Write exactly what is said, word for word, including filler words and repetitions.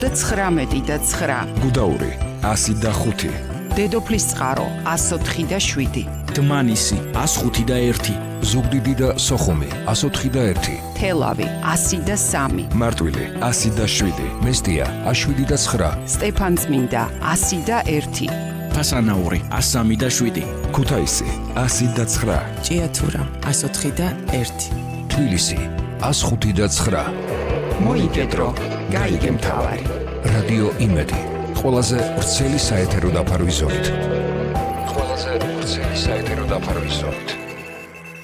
ცხრამეტი და ცხრა. გუდაური ასი და ხუთი. დედოფლის წყარო ას ოთხი და შვიდი. დმანისი ას ხუთი და ერთი. ზუგდიდი და სოხუმი ას ოთხი და ერთი. თელავი ასი და სამი. მარტვილი ასი და შვიდი. მესტია ას შვიდი და ცხრა. სტეფანწმინდა ასი და ერთი. ფასანაური ას სამი და შვიდი. ქუთაისი ასი და ცხრა. ჭიათურა ას ოთხი და ერთი. თბილისი ას ხუთი და ცხრა. მოიგედრო გაიგე მთავარი. რადიო იმედი ყველაზე ვრცელი საეთერო დაფარვის ზოლით. ყველაზე ვრცელი საეთერო დაფარვის ზოლით.